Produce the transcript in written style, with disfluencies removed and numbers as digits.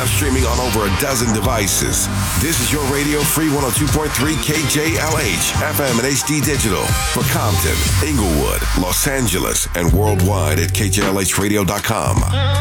streaming on over a dozen devices. This is your Radio Free 102.3 KJLH, FM and HD Digital for Compton, Inglewood, Los Angeles, and worldwide at KJLHradio.com.